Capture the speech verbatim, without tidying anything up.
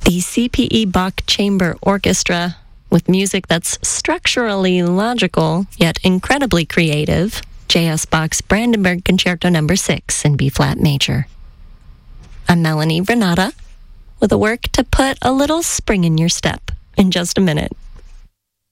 The C P E Bach Chamber Orchestra, with music that's structurally logical, yet incredibly creative. J S. Bach's Brandenburg Concerto Number six in B-flat major. I'm Melanie Renata, with a work to put a little spring in your step in just a minute.